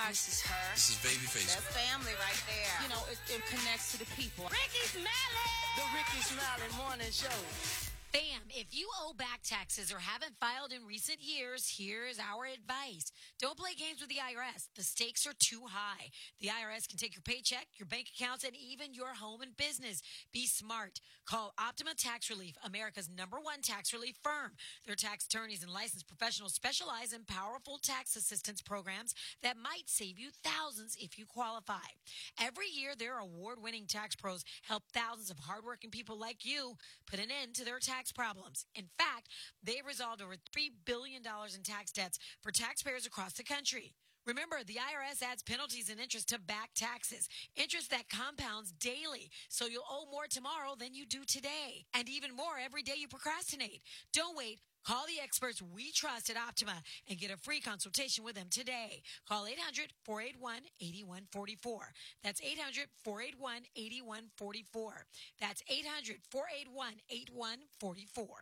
This is her. This is Babyface. That's family right there. You know, it connects to the people. Ricky Smiley! The Ricky Smiley Morning Show. Bam, if you owe back taxes or haven't filed in recent years, here's our advice. Don't play games with the IRS. The stakes are too high. The IRS can take your paycheck, your bank accounts, and even your home and business. Be smart. Call Optima Tax Relief, America's #1 tax relief firm. Their tax attorneys and licensed professionals specialize in powerful tax assistance programs that might save you thousands if you qualify. Every year, their award-winning tax pros help thousands of hardworking people like you put an end to their tax problems. In fact, they've resolved over $3 billion in tax debts for taxpayers across the country. Remember, the IRS adds penalties and interest to back taxes, interest that compounds daily, so you'll owe more tomorrow than you do today, and even more every day you procrastinate. Don't wait. Call the experts we trust at Optima and get a free consultation with them today. Call 800-481-8144. That's 800-481-8144. That's 800-481-8144.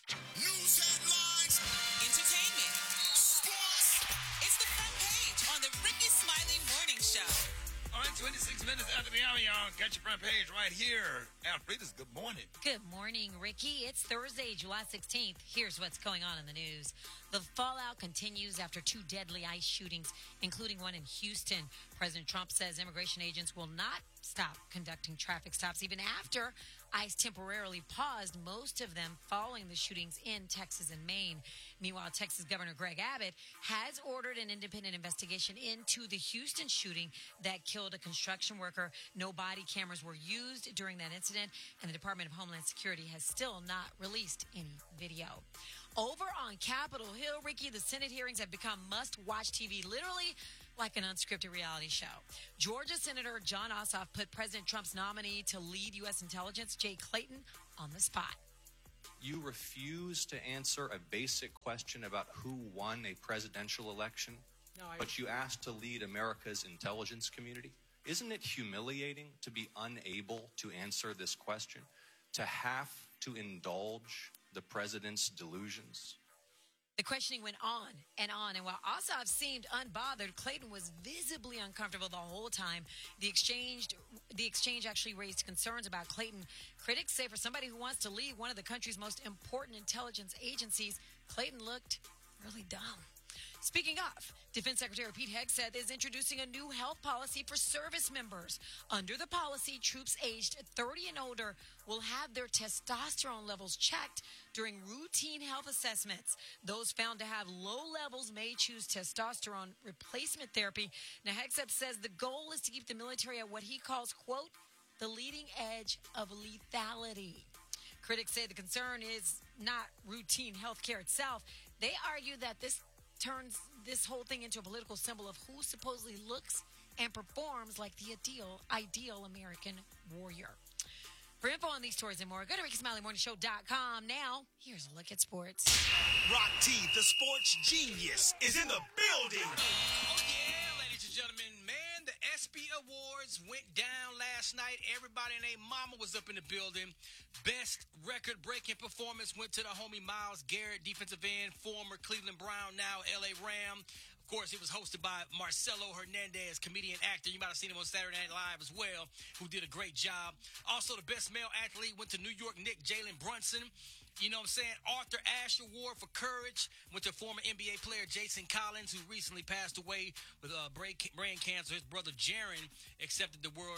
News headlines. Entertainment. Sports. It's the front page on the Ricky Smiley Morning Show. All right, 26 minutes after the hour, y'all. Got your front page right here. Alfreda's good morning. Good morning, Ricky. It's Thursday, July 16th. Here's what's going on in the news. The fallout continues after 2 deadly ICE shootings, including one in Houston. President Trump says immigration agents will not stop conducting traffic stops even after ICE temporarily paused most of them following the shootings in Texas and Maine. Meanwhile, Texas Governor Greg Abbott has ordered an independent investigation into the Houston shooting that killed a construction worker. No body cameras were used during that incident, and the Department of Homeland Security has still not released any video. Over on Capitol Hill, Ricky, the Senate hearings have become must-watch TV, literally like an unscripted reality show. Georgia Senator Jon Ossoff put President Trump's nominee to lead U.S. intelligence, Jay Clayton, on the spot. You refuse to answer a basic question about who won a presidential election, but you asked to lead America's intelligence community? Isn't it humiliating to be unable to answer this question, to have to indulge the president's delusions? The questioning went on, and while Ossoff seemed unbothered, Clayton was visibly uncomfortable the whole time. The exchange actually raised concerns about Clayton. Critics say for somebody who wants to lead one of the country's most important intelligence agencies, Clayton looked really dumb. Speaking of, Defense Secretary Pete Hegseth is introducing a new health policy for service members. Under the policy, troops aged 30 and older will have their testosterone levels checked during routine health assessments. Those found to have low levels may choose testosterone replacement therapy. Now, Hegseth says the goal is to keep the military at what he calls, quote, the leading edge of lethality. Critics say the concern is not routine health care itself. They argue that this turns this whole thing into a political symbol of who supposedly looks and performs like the ideal American warrior. For info on these stories and more, go to RickySmileyMorningShow.com. Now, here's a look at sports. Rock T, the sports genius, is in the building. Oh, yeah, ladies and gentlemen, man, the ESPY Awards went down last night. Everybody and their mama was up in the building. Best record-breaking performance went to the homie Myles Garrett, defensive end, former Cleveland Brown, now L.A. Ram. Of course, it was hosted by Marcelo Hernandez, comedian, actor. You might have seen him on Saturday Night Live as well, who did a great job. Also, the best male athlete went to New York Knicks, Jalen Brunson. You know what I'm saying? Arthur Ashe Award for Courage went to former NBA player Jason Collins, who recently passed away with brain cancer. His brother Jaron accepted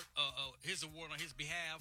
his award on his behalf.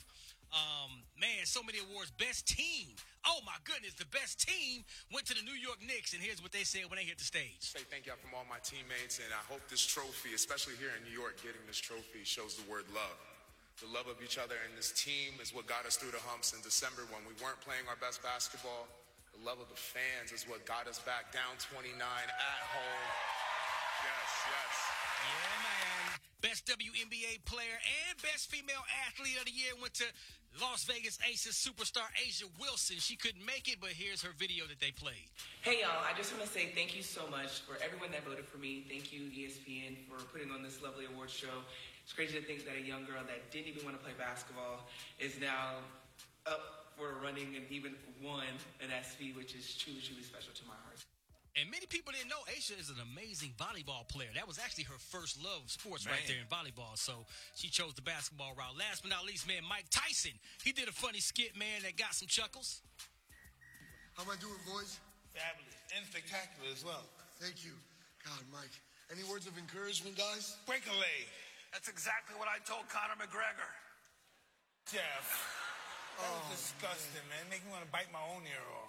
Man, so many awards. Best team. Oh, my goodness. The best team went to the New York Knicks, and here's what they said when they hit the stage. Say thank y'all from all my teammates, and I hope this trophy, especially here in New York, getting this trophy shows the word love. The love of each other and this team is what got us through the humps in December when we weren't playing our best basketball. The love of the fans is what got us back down 29 at home. Yes. Yeah, man. Best WNBA player and best female athlete of the year went to Las Vegas Aces superstar Asia Wilson. She couldn't make it, but here's her video that they played. Hey, y'all. I just want to say thank you so much for everyone that voted for me. Thank you, ESPN, for putting on this lovely award show. It's crazy to think that a young girl that didn't even want to play basketball is now up for running and even won an ESPY, which is truly, truly special to my heart. And many people didn't know Aisha is an amazing volleyball player. That was actually her first love of sports right there in volleyball. So she chose the basketball route. Last but not least, man, Mike Tyson. He did a funny skit, man, that got some chuckles. How am I doing, boys? Fabulous. And spectacular as well. Thank you. God, Mike. Any words of encouragement, guys? Break a leg. That's exactly what I told Conor McGregor. Jeff. That was disgusting, man. Make me want to bite my own ear off.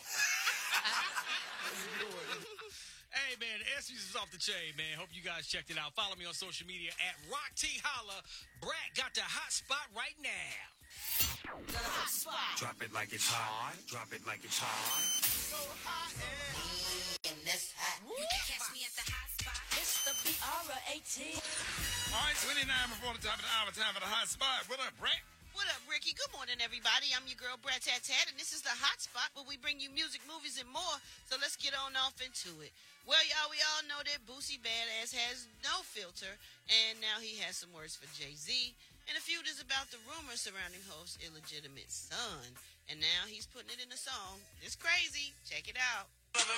Hey, man, the SBs is off the chain, man. Hope you guys checked it out. Follow me on social media at Rock T Holla. Brat got the hot spot right now. The hot spot. Drop it like it's hot. Drop it like it's hot. So hot and that's hot. You can catch me at the hot spot. It's the BR18. All right, 29 before the top of the hour. Time for the hot spot. What up, Brett? What up, Ricky? Good morning, everybody. I'm your girl, Brat Tat Tat, and this is the Hot Spot where we bring you music, movies, and more. So let's get on off into it. Well, y'all, we all know that Boosie Badass has no filter, and now he has some words for Jay-Z. And a feud is about the rumors surrounding Hof's illegitimate son, and now he's putting it in a song. It's crazy. Check it out.